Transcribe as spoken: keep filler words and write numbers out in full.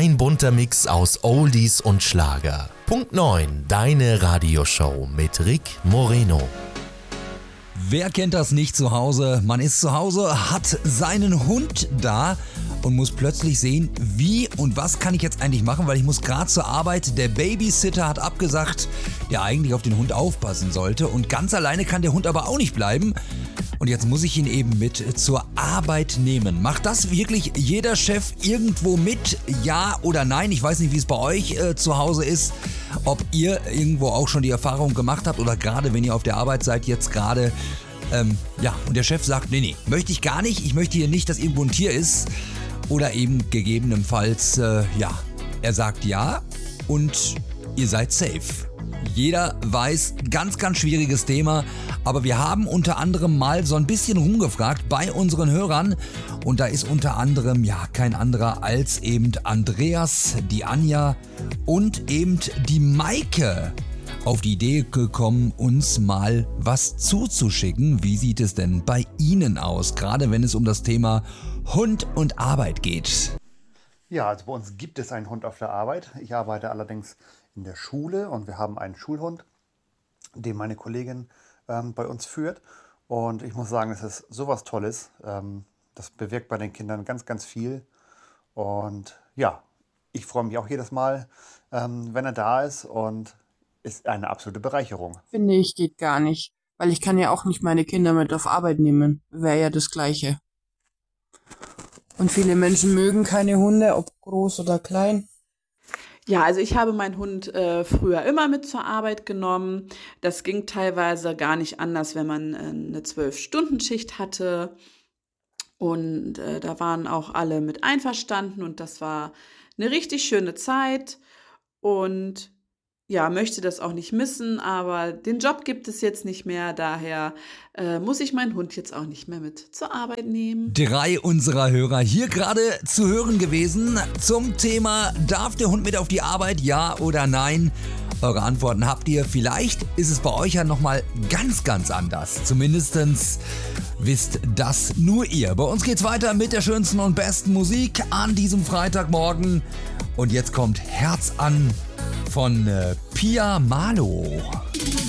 Ein bunter Mix aus Oldies und Schlager. Punkt neun, deine Radioshow mit Rick Moreno. Wer kennt das nicht zu Hause? Man ist zu Hause, hat seinen Hund da und muss plötzlich sehen, wie und was kann ich jetzt eigentlich machen, weil ich muss gerade zur Arbeit. Der Babysitter hat abgesagt, der eigentlich auf den Hund aufpassen sollte, und ganz alleine kann der Hund aber auch nicht bleiben. Und jetzt muss ich ihn eben mit zur Arbeit nehmen. Macht das wirklich jeder Chef irgendwo mit? Ja oder nein? Ich weiß nicht, wie es bei euch äh, zu Hause ist. Ob ihr irgendwo auch schon die Erfahrung gemacht habt oder gerade wenn ihr auf der Arbeit seid, jetzt gerade. Ähm, ja, und der Chef sagt, nee, nee, möchte ich gar nicht. Ich möchte hier nicht, dass irgendwo ein Tier ist. Oder eben gegebenenfalls, äh, ja, er sagt ja und ihr seid safe. Jeder weiß, ganz, ganz schwieriges Thema, aber wir haben unter anderem mal so ein bisschen rumgefragt bei unseren Hörern, und da ist unter anderem ja kein anderer als eben Andreas, die Anja und eben die Maike auf die Idee gekommen, uns mal was zuzuschicken. Wie sieht es denn bei Ihnen aus, gerade wenn es um das Thema Hund und Arbeit geht? Ja, also bei uns gibt es einen Hund auf der Arbeit. Ich arbeite allerdings in der Schule und wir haben einen Schulhund, den meine Kollegin ähm, bei uns führt. Und ich muss sagen, es ist sowas Tolles. Ähm, das bewirkt bei den Kindern ganz, ganz viel. Und ja, ich freue mich auch jedes Mal, ähm, wenn er da ist, und ist eine absolute Bereicherung. Finde ich, geht gar nicht. Weil ich kann ja auch nicht meine Kinder mit auf Arbeit nehmen. Wäre ja das Gleiche. Und viele Menschen mögen keine Hunde, ob groß oder klein. Ja, also ich habe meinen Hund äh, früher immer mit zur Arbeit genommen. Das ging teilweise gar nicht anders, wenn man äh, eine zwölf-Stunden-Schicht hatte. Und äh, da waren auch alle mit einverstanden und das war eine richtig schöne Zeit. Und ja, möchte das auch nicht missen, aber den Job gibt es jetzt nicht mehr, daher äh, muss ich meinen Hund jetzt auch nicht mehr mit zur Arbeit nehmen. Drei unserer Hörer hier gerade zu hören gewesen zum Thema, darf der Hund mit auf die Arbeit, ja oder nein? Eure Antworten habt ihr. Vielleicht ist es bei euch ja nochmal ganz, ganz anders. Zumindestens wisst das nur ihr. Bei uns geht's weiter mit der schönsten und besten Musik an diesem Freitagmorgen. Und jetzt kommt Herz an von äh, Pia Malo.